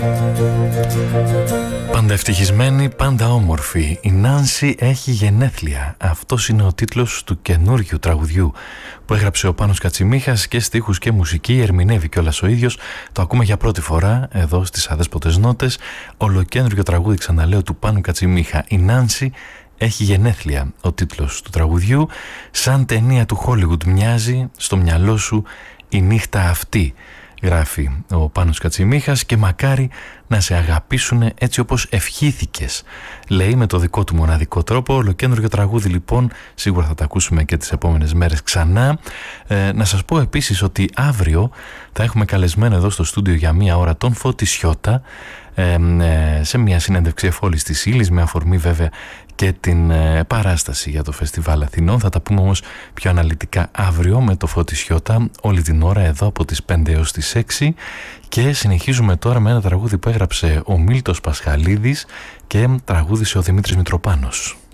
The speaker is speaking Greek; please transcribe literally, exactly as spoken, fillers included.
Πάντα ευτυχισμένη, πάντα όμορφη. Η Νάνση έχει γενέθλια. Αυτός είναι ο τίτλος του καινούργιου τραγουδιού που έγραψε ο Πάνος Κατσιμίχας και στίχους και μουσική, ερμηνεύει κιόλας ο ίδιος. Το ακούμε για πρώτη φορά εδώ στις Αδέσποτες Νότες. Ολοκένουργιο τραγούδι, ξαναλέω, του Πάνου Κατσιμίχα. Η Νάνση έχει γενέθλια. Ο τίτλος του τραγουδιού. Σαν ταινία του Hollywood μοιάζει στο μυαλό σου η νύχτα αυτή, γράφει ο Πάνος Κατσιμίχας, και μακάρι να σε αγαπήσουνε έτσι όπως ευχήθηκες, λέει με το δικό του μοναδικό τρόπο. Ολοκένουργιο τραγούδι λοιπόν, σίγουρα θα τα ακούσουμε και τις επόμενες μέρες ξανά. Ε, να σας πω επίσης ότι αύριο θα έχουμε καλεσμένο εδώ στο στούντιο για μία ώρα τον Φώτη Σιώτα, ε, ε, σε μια συνέντευξη εφόλης της ύλης, με αφορμή βέβαια και την ε, παράσταση για το Φεστιβάλ Αθηνών. Θα τα πούμε όμως πιο αναλυτικά αύριο με το Φώτη Σιώτα, όλη την ώρα εδώ από τις πέντε έως τις έξι. Και συνεχίζουμε τώρα με ένα τραγούδι που έγραψε ο Μίλτος Πασχαλίδης και τραγούδισε ο Δημήτρης Μητροπάνος.